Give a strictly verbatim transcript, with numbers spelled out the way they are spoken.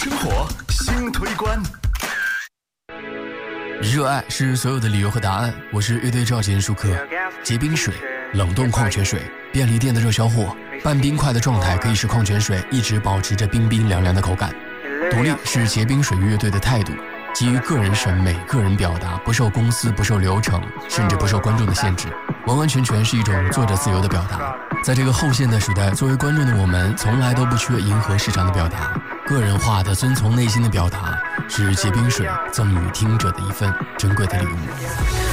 生活新推关。 热爱是所有的理由和答案。我是乐队赵贤舒克。结冰水、冷冻矿泉水、便利店的热销货，半冰块的状态可以使矿泉水一直保持着冰冰凉凉的口感。独立是结冰水乐队的态度，基于个人审美、个人表达，不受公司、不受流程，甚至不受观众的限制，完完全全是一种作者自由的表达。在这个后现代时代，作为观众的我们，从来都不缺迎合市场的表达，个人化的、遵从内心的表达，是结冰水赠予听者的一份珍贵的礼物。